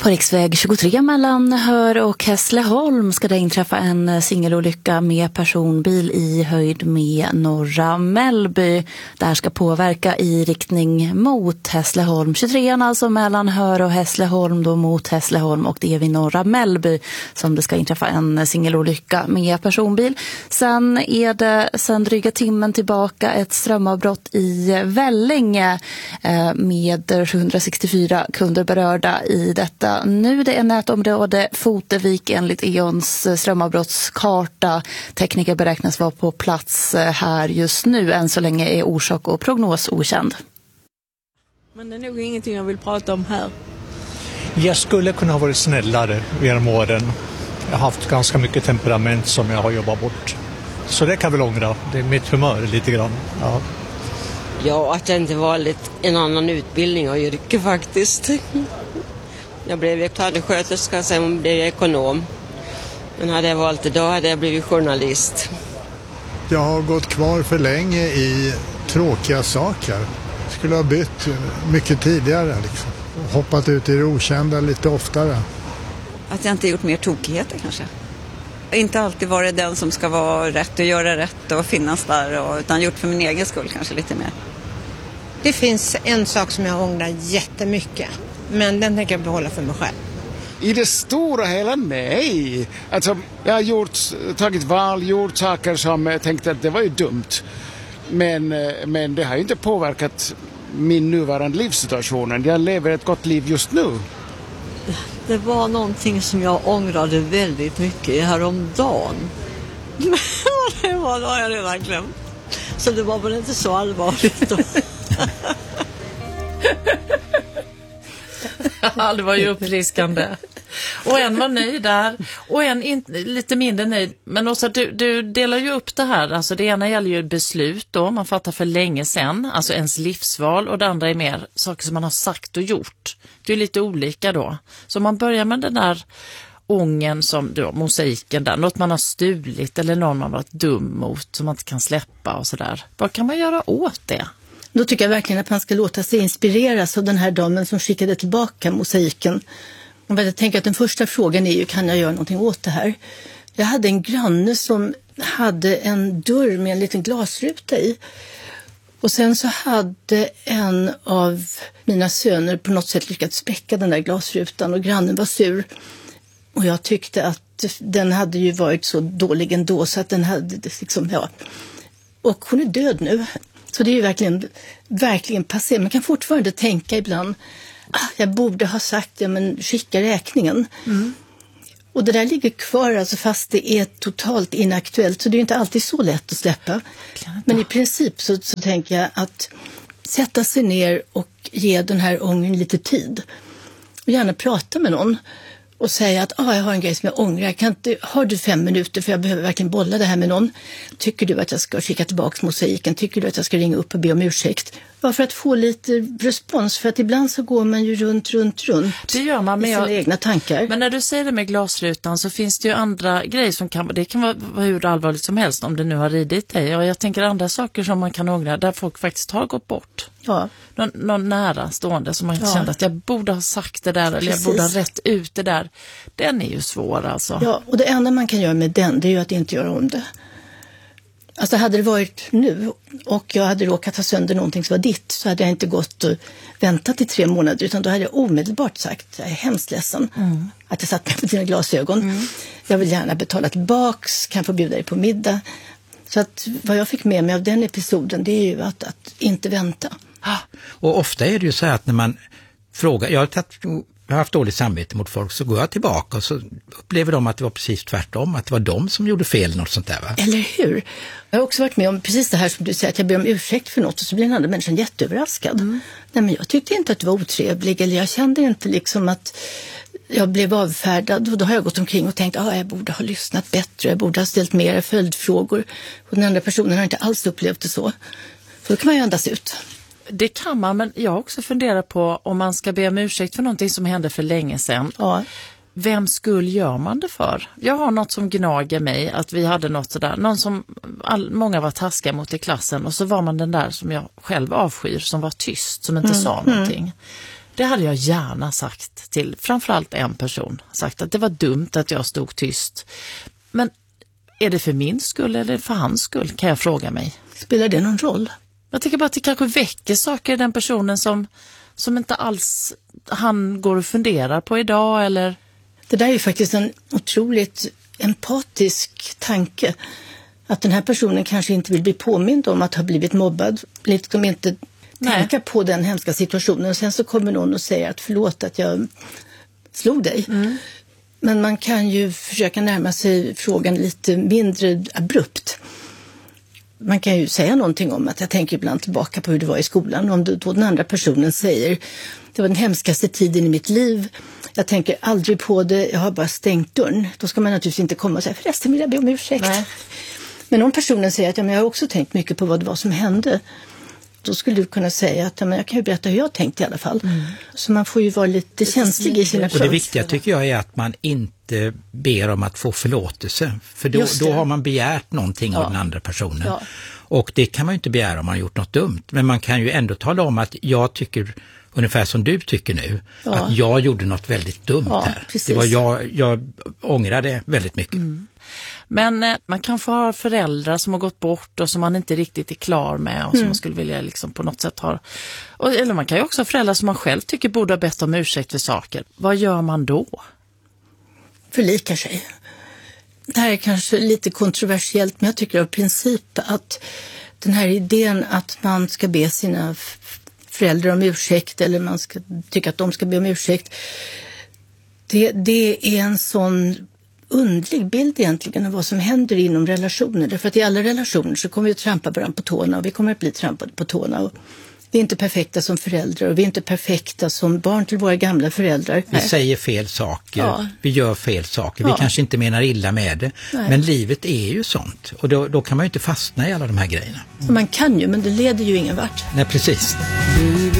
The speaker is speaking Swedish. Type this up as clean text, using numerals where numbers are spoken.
På riksväg 23 mellan Hör och Hässleholm ska det inträffa en singelolycka med personbil i höjd med norra Mellby. Det här ska påverka i riktning mot Hässleholm. 23 alltså mellan Hör och Hässleholm då mot Hässleholm, och det är vid norra Mellby som det ska inträffa en singelolycka med personbil. Sen är det sen dryga timmen tillbaka ett strömavbrott i Vellinge med 764 kunder berörda i detta. Nu är det en nätområde Fotevik enligt E.ONs strömavbrottskarta. Tekniker beräknas vara på plats här just nu. Än så länge är orsak och prognos okänd. Men det är nog ingenting jag vill prata om här. Jag skulle kunna ha varit snällare genom åren. Jag har haft ganska mycket temperament som jag har jobbat bort. Så det kan jag väl ångra. Det är mitt humör lite grann. Ja. Ja, att jag inte valt en annan utbildning och yrke faktiskt. Jag blev tandsköterska, sen blev jag ekonom. Men hade jag valt det då hade jag blivit journalist. Jag har gått kvar för länge i tråkiga saker. Skulle ha bytt mycket tidigare. Liksom. Hoppat ut i det okända lite oftare. Att jag inte gjort mer tokigheter kanske. Inte alltid varit den som ska vara rätt och göra rätt och finnas där. Utan gjort för min egen skull kanske lite mer. Det finns en sak som jag ångrar jättemycket. Men den tänker jag behålla för mig själv. I det stora hela nej. Alltså, jag har tagit val, gjort saker som jag tänkte att det var ju dumt. Men det har ju inte påverkat min nuvarande livssituation. Jag lever ett gott liv just nu. Det var någonting som jag ångrade väldigt mycket häromdagen. Men det har jag redan glömt. Så det var väl inte så allvarligt då. Ja, det var ju uppfriskande. Och en var nöjd där och en lite mindre nöjd. Men också du delar ju upp det här. Alltså det ena gäller ju beslut då, man fattar för länge sedan. Alltså ens livsval, och det andra är mer saker som man har sagt och gjort. Det är lite olika då. Så man börjar med den där ången som då, mosaiken där. Något man har stulit eller någon man varit dum mot som man inte kan släppa och sådär. Vad kan man göra åt det? Då tycker jag verkligen att man ska låta sig inspireras av den här damen som skickade tillbaka mosaiken. Och jag tänker att den första frågan är ju, kan jag göra någonting åt det här? Jag hade en granne som hade en dörr med en liten glasruta i. Och sen så hade en av mina söner på något sätt lyckats späcka den där glasrutan och grannen var sur. Och jag tyckte att den hade ju varit så dålig ändå så att den hade liksom, ja. Och hon är död nu. Så det är ju verkligen passé. Man kan fortfarande tänka ibland, jag borde ha sagt det, men skicka räkningen. Mm. Och det där ligger kvar alltså, fast det är totalt inaktuellt. Så det är inte alltid så lätt att släppa. Men i princip så tänker jag att sätta sig ner och ge den här ången lite tid. Och gärna prata med någon. Och säga att jag har en grej som jag ångrar. Har du 5 minuter för jag behöver verkligen bolla det här med någon? Tycker du att jag ska skicka tillbaka mosaiken? Tycker du att jag ska ringa upp och be om ursäkt? Bara för att få lite respons. För att ibland så går man ju runt. Det gör man med i sina egna tankar. Men när du säger det med glasrutan så finns det ju andra grejer som det kan vara hur allvarligt som helst om det nu har ridit dig. Och jag tänker andra saker som man kan ångra där folk faktiskt har gått bort. Ja. Någon nära stående som man kände att jag borde ha sagt det där. Eller jag borde ha rätt ut det där. Den är ju svår alltså. Ja, och det enda man kan göra med den, det är ju att inte göra om det. Alltså hade det varit nu och jag hade råkat ta sönder någonting som var ditt, så hade jag inte gått och väntat i 3 månader, utan då hade jag omedelbart sagt, jag är hemskt ledsen att jag satt med dina glasögon. Jag vill gärna betala tillbaks, kan få bjuda dig på middag. Så att vad jag fick med mig av den episoden, det är ju att inte vänta. Och ofta är det ju så här att när man frågar, jag har haft dåligt samvete mot folk, så går jag tillbaka och så upplever de att det var precis tvärtom, att det var de som gjorde fel, något sånt där, va? Eller hur? Jag har också varit med om precis det här som du säger, att jag ber om ursäkt för något och så blir den andra människan jätteöverraskad. Nej, men jag tyckte inte att du var otrevlig, eller jag kände inte liksom att jag blev avfärdad, och då har jag gått omkring och tänkt, jag borde ha lyssnat bättre, jag borde ha ställt mer följdfrågor, och den andra personen har inte alls upplevt det så. Så då kan man ju andas ut. Det kan man, men jag också funderar på om man ska be om ursäkt för någonting som hände för länge sedan. Ja. Vem skull gör man det för? Jag har något som gnager mig, att vi hade något sådär, någon som många var taskiga mot i klassen, och så var man den där som jag själv avskyr, som var tyst, som inte sa någonting. Det hade jag gärna sagt till framförallt en person. Sagt att det var dumt att jag stod tyst. Men är det för min skull eller för hans skull, kan jag fråga mig. Spelar det någon roll? Jag tycker bara att det kanske väcker saker i den personen som inte alls han går och funderar på idag. Eller... Det där är ju faktiskt en otroligt empatisk tanke. Att den här personen kanske inte vill bli påmind om att ha blivit mobbad. Liksom inte tänka på den hemska situationen. Sen så kommer någon och säger att förlåt att jag slog dig. Men man kan ju försöka närma sig frågan lite mindre abrupt. Man kan ju säga någonting om att jag tänker ibland tillbaka på hur det var i skolan. Om då den andra personen säger det var den hemskaste tiden i mitt liv. Jag tänker aldrig på det, jag har bara stängt dörren. Då ska man naturligtvis inte komma och säga förresten vill jag be om ursäkt. Nej. Men om personen säger att jag har också tänkt mycket på vad det var som hände. Då skulle du kunna säga att jag kan ju berätta hur jag tänkt i alla fall. Så man får ju vara lite känslig i sina Och det viktiga tycker jag är att man inte ber om att få förlåtelse. För då har man begärt någonting av den andra personen. Ja. Och det kan man ju inte begära om man har gjort något dumt. Men man kan ju ändå tala om att jag tycker, ungefär som du tycker nu, att jag gjorde något väldigt dumt här. Precis. Det var jag ångrade väldigt mycket. Men man kan få ha föräldrar som har gått bort och som man inte riktigt är klar med och som man skulle vilja liksom på något sätt ha. Eller man kan ju också ha föräldrar som man själv tycker borde ha bett om ursäkt för saker. Vad gör man då? Förlikar sig. Det här är kanske lite kontroversiellt, men jag tycker av princip att den här idén att man ska be sina föräldrar om ursäkt eller man ska tycka att de ska be om ursäkt, det är en sån undlig bild egentligen av vad som händer inom relationer. Därför att i alla relationer så kommer vi att trampa varandra på tårna och vi kommer att bli trampade på tårna. Och vi är inte perfekta som föräldrar och vi är inte perfekta som barn till våra gamla föräldrar. Vi säger fel saker, vi gör fel saker, vi kanske inte menar illa med det. Men livet är ju sånt och då kan man ju inte fastna i alla de här grejerna. Man kan ju, men det leder ju ingen vart. Nej, precis.